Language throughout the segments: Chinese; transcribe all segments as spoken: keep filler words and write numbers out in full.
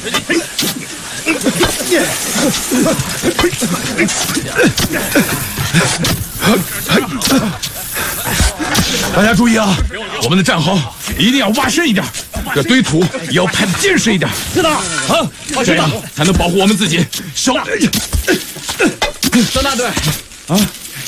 大家注意啊，我们的战壕一定要挖深一点，这堆土也要拍得坚实一点。 是的， 啊，这样才能保护我们自己。小张大队， 啊，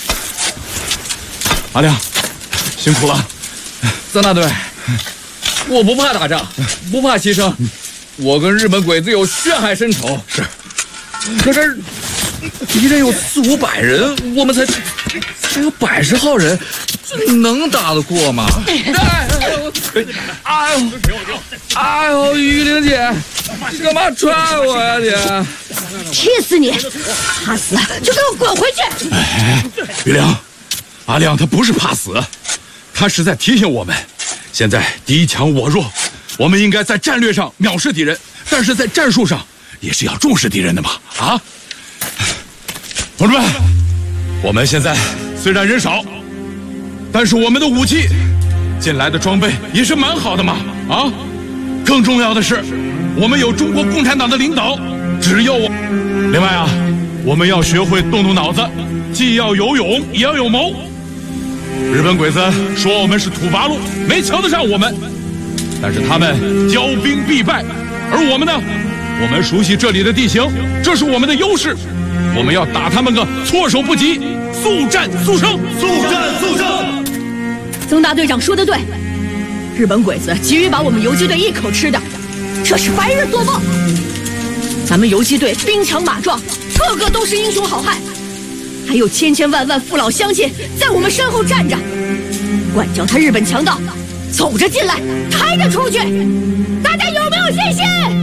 阿亮，辛苦了。 张大队，我不怕打仗，不怕牺牲，我跟日本鬼子有血海深仇。 是， 可是敌人有四五百人，我们才才有百十号人，能打得过吗？哎呦，哎呦，哎呦，玉玲姐，你干嘛踹我呀你？ 气死你！怕死就给我滚回去！ 哎，玉玲，阿亮他不是怕死，他是在提醒我们，现在敌强我弱，我们应该在战略上藐视敌人，但是在战术上也是要重视敌人的嘛！啊，同志们，我们现在虽然人少，但是我们的武器进来的装备也是蛮好的嘛！啊，更重要的是，我们有中国共产党的领导。只有我。另外啊，我们要学会动动脑子，既要有勇，也要有谋。日本鬼子说我们是土八路，没瞧得上我们，但是他们骄兵必败，而我们呢，我们熟悉这里的地形，这是我们的优势。我们要打他们个措手不及，速战速胜，速战速胜。 曾大队长说的对，日本鬼子急于把我们游击队一口吃掉，这是白日做梦。咱们游击队兵强马壮，个个都是英雄好汉，还有千千万万父老乡亲在我们身后站着，管教他日本强盗，走着进来，抬着出去，大家有没有信心？